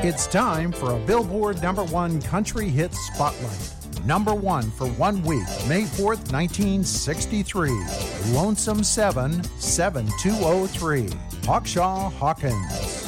It's time for a Billboard #1 Country Hit Spotlight. #1 for 1 week, May 4th, 1963. Lonesome 7, 7203. Hawkshaw Hawkins.